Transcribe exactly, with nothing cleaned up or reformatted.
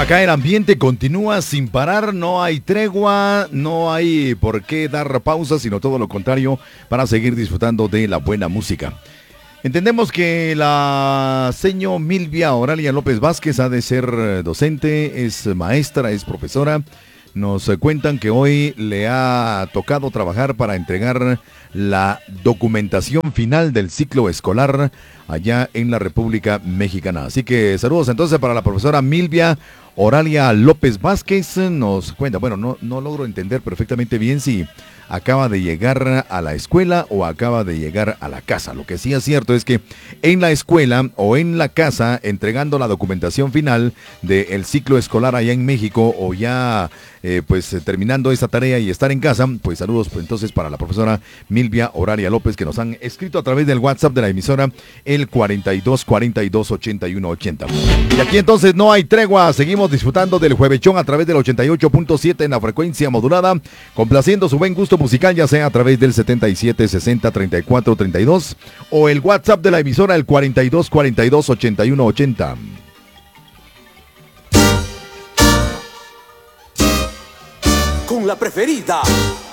Acá el ambiente continúa sin parar, no hay tregua, no hay por qué dar pausa, sino todo lo contrario, para seguir disfrutando de la buena música. Entendemos que la seño Milvia Oralia López Vázquez ha de ser docente, es maestra, es profesora. Nos cuentan que hoy le ha tocado trabajar para entregar la documentación final del ciclo escolar allá en la República Mexicana. Así que saludos entonces para la profesora Milvia Oralia López Vázquez. Nos cuenta, bueno, no, no logro entender perfectamente bien si acaba de llegar a la escuela o acaba de llegar a la casa. Lo que sí es cierto es que en la escuela o en la casa, entregando la documentación final del ciclo escolar allá en México, o ya eh, pues terminando esta tarea y estar en casa, pues saludos pues, entonces para la profesora Milvia Oralia López, que nos han escrito a través del WhatsApp de la emisora, el cuarenta y dos cuarenta y dos ochenta y uno ochenta. Y aquí entonces no hay tregua, seguimos disfrutando del Juevechón a través del ochenta y ocho punto siete en la frecuencia modulada, complaciendo su buen gusto musical, ya sea a través del setenta y siete sesenta treinta y cuatro treinta y dos o el WhatsApp de la emisora, el cuarenta y dos cuarenta y dos ochenta y uno ochenta. Con la preferida